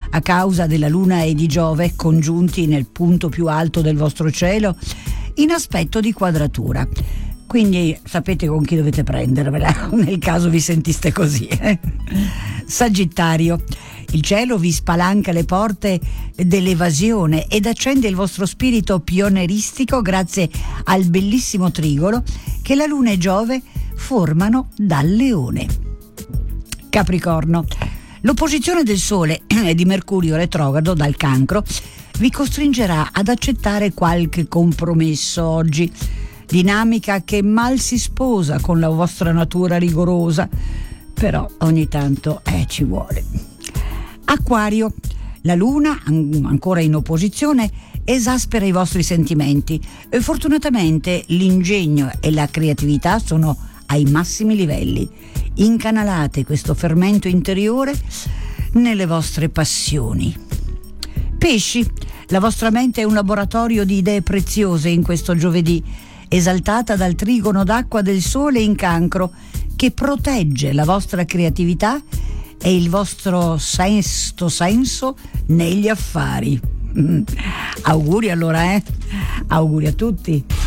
a causa della Luna e di Giove congiunti nel punto più alto del vostro cielo in aspetto di quadratura. Quindi sapete con chi dovete prendervela nel caso vi sentiste così. Sagittario, il cielo vi spalanca le porte dell'evasione ed accende il vostro spirito pionieristico grazie al bellissimo trigono che la Luna e Giove formano dal Leone. Capricorno, l'opposizione del Sole e di Mercurio retrogrado dal Cancro vi costringerà ad accettare qualche compromesso oggi, dinamica che mal si sposa con la vostra natura rigorosa, però ogni tanto ci vuole. Acquario, la Luna, ancora in opposizione, esaspera i vostri sentimenti e fortunatamente l'ingegno e la creatività sono ai massimi livelli. Incanalate questo fermento interiore nelle vostre passioni. Pesci, la vostra mente è un laboratorio di idee preziose in questo giovedì, esaltata dal trigono d'acqua del Sole in Cancro, che protegge la vostra creatività e il vostro sesto senso negli affari. Auguri allora, auguri a tutti.